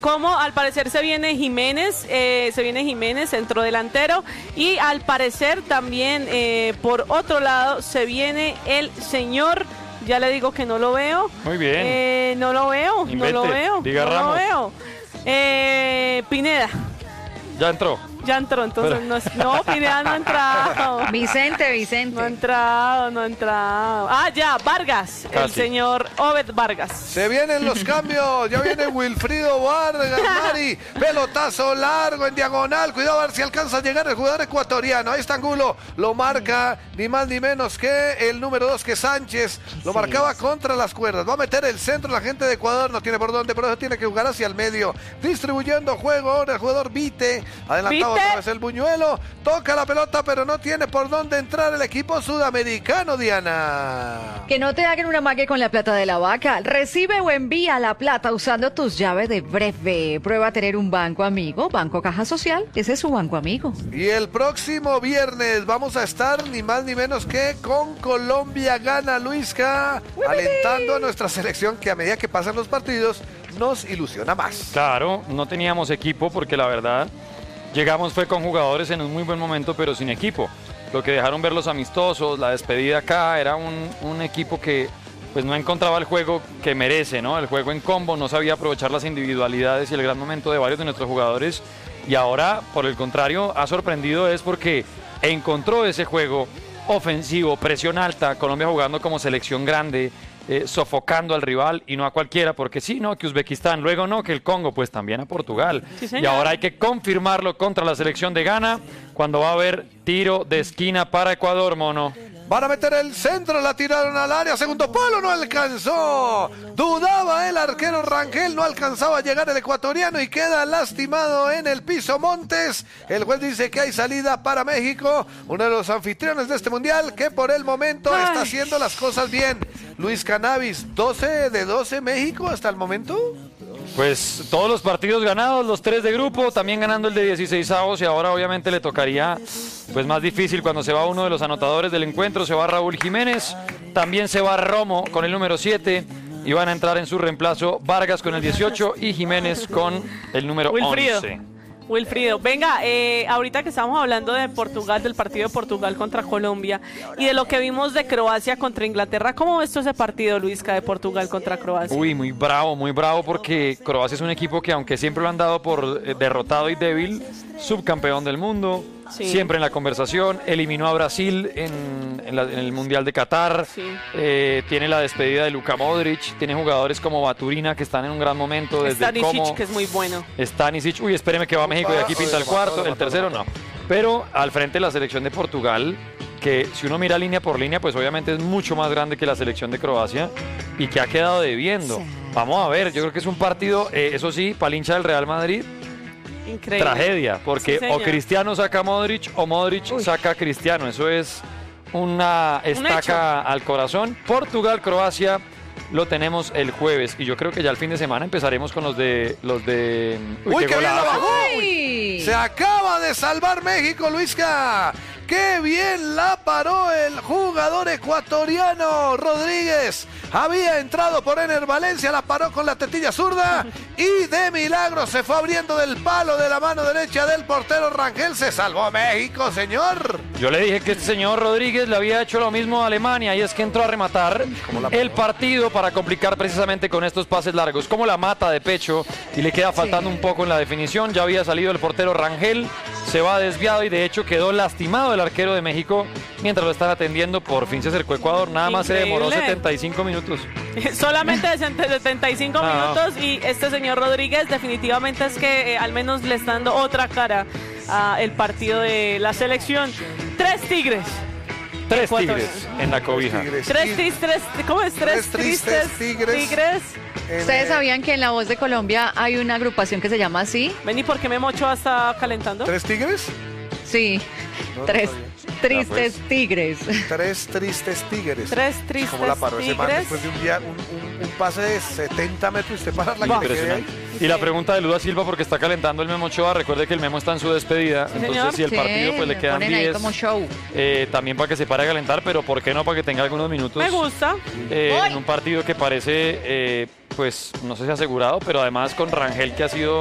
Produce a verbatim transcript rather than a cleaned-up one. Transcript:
Como al parecer se viene Jiménez, eh, se viene Jiménez, centro delantero, y al parecer también eh, por otro lado se viene el señor, ya le digo que no lo veo. Muy bien. Eh, no lo veo, Invente, no lo veo, diga no Ramos. lo veo. Eh, Pineda. Ya entró. Ya entró, entonces Pero... no, es, no, Pineda no ha entrado. Vicente, Vicente. No ha entrado, no ha entrado. Ah, ya, Vargas, Casi. el señor Obed Vargas. Se vienen los cambios, ya viene Wilfrido Vargas, Mari, pelotazo largo en diagonal, cuidado a ver si alcanza a llegar el jugador ecuatoriano. Ahí está Angulo, lo marca ni más ni menos que el número dos, que Sánchez, lo Sí. marcaba contra las cuerdas. Va a meter el centro, la gente de Ecuador no tiene por dónde, por eso tiene que jugar hacia el medio, distribuyendo juego ahora el jugador Vite, adelantado Vite. otra vez el Buñuelo, toca la pelota pero no tiene por dónde entrar el equipo sudamericano, Diana. Que no te hagan una mague con la plata de la vaca. Recibe o envía la plata usando tus llaves de breve. Prueba a tener un banco amigo, Banco Caja Social. Ese es su banco amigo. Y el próximo viernes vamos a estar ni más ni menos que con Colombia Gana, Luisca, alentando a nuestra selección que a medida que pasan los partidos nos ilusiona más. Claro, no teníamos equipo porque la verdad llegamos fue con jugadores en un muy buen momento pero sin equipo. Lo que dejaron ver los amistosos, la despedida acá, era un, un equipo que pues no encontraba el juego que merece, ¿no? El juego en combo, no sabía aprovechar las individualidades y el gran momento de varios de nuestros jugadores. Y ahora, por el contrario, ha sorprendido es porque encontró ese juego ofensivo, presión alta, Colombia jugando como selección grande, eh, sofocando al rival y no a cualquiera, porque sí, no, que Uzbekistán, luego no, que el Congo, pues también a Portugal. Sí, señor. Y ahora hay que confirmarlo contra la selección de Ghana, cuando va a haber tiro de esquina para Ecuador, mono. Van a meter el centro, la tiraron al área, segundo palo, no alcanzó. Dudaba el arquero Rangel, no alcanzaba a llegar el ecuatoriano y queda lastimado en el piso Montes. El juez dice que hay salida para México, uno de los anfitriones de este mundial que por el momento Ay. está haciendo las cosas bien. Luis Cannabis, doce de doce México hasta el momento. Pues todos los partidos ganados, los tres de grupo, también ganando el de dieciseisavos y ahora obviamente le tocaría pues más difícil cuando se va uno de los anotadores del encuentro, se va Raúl Jiménez, también se va Romo con el número siete y van a entrar en su reemplazo Vargas con el dieciocho y Jiménez con el número Wilfrido. once. Wilfrido, venga, eh, ahorita que estamos hablando de Portugal, del partido de Portugal contra Colombia y de lo que vimos de Croacia contra Inglaterra, ¿cómo ves tú ese partido, Luisca, de Portugal contra Croacia? Uy, muy bravo, muy bravo porque Croacia es un equipo que aunque siempre lo han dado por eh, derrotado y débil, subcampeón del mundo, Sí. siempre en la conversación, eliminó a Brasil en, en la- en el Mundial de Qatar, Sí. eh, tiene la despedida de Luka Modric, tiene jugadores como Baturina que están en un gran momento desde el Stanisic, cómo, que es muy bueno. Stanisic, uy, espéreme que va a México y aquí pinta el cuarto, el tercero no. Pero al frente la selección de Portugal, que si uno mira línea por línea, pues obviamente es mucho más grande que la selección de Croacia y que ha quedado debiendo. Vamos a ver, yo creo que es un partido, eh, eso sí, para el hincha del Real Madrid, Increíble. tragedia, porque Sí, señor. o Cristiano saca a Modric o Modric saca a Cristiano. Eso es una estaca al corazón. Portugal, Croacia, lo tenemos el jueves y yo creo que ya el fin de semana empezaremos con los de los de Uy, qué bien la golazo. bajó. ¡Ay! Se acaba de salvar México, Luisca. ¡Qué bien la paró el jugador ecuatoriano Rodríguez! Había entrado por Ener Valencia, la paró con la tetilla zurda y de milagro se fue abriendo del palo de la mano derecha del portero Rangel. Se salvó México, señor. Yo le dije que este señor Rodríguez le había hecho lo mismo a Alemania y es que entró a rematar el partido para complicar precisamente con estos pases largos. Como la mata de pecho y le queda faltando Sí. un poco en la definición. Ya había salido el portero Rangel, se va desviado y de hecho quedó lastimado el arquero de México mientras lo están atendiendo. Por fin se acercó Ecuador, nada más se demoró Increíble. setenta y cinco minutos. Solamente de setenta y cinco No. minutos y este señor Rodríguez definitivamente es que eh, al menos le está dando otra cara al partido de la selección. Tres tigres. Tres Ecuador. tigres en la cobija. Tigres. Tres tristes, tres, ¿cómo es? Tres, Tres tristes tigres. tigres. En, ¿Ustedes eh, sabían que en La Voz de Colombia hay una agrupación que se llama así? Vení, ¿por qué me mocho hasta calentando? ¿Tres tigres? Sí, No, no tres. sabía. Tristes pues. Tigres. Tres tristes tigres. Tres tristes Como la paró ese man tigres. después de un, día, un, un, un pase de setenta metros y usted para la que te quede ahí. Impresionante. Y la pregunta de Luda Silva, porque está calentando el Memo Ochoa. Recuerde que el Memo está en su despedida. Sí, entonces, señor. si el Sí, partido pues le quedan ponen ahí diez, como show. eh, también para que se pare a calentar, pero ¿por qué no? Para que tenga algunos minutos. Me gusta. eh, Voy. en un partido que parece, eh, pues, no sé si asegurado, pero además con Rangel, que ha sido